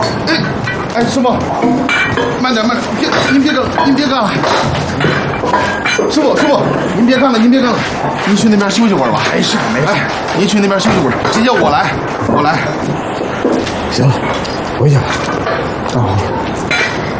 哎，师傅，慢点，您别干了。师傅，您别干了，您去那边休息会儿吧。 没事。 哎，您去那边休息会儿，直接我来。 行了，回去吧。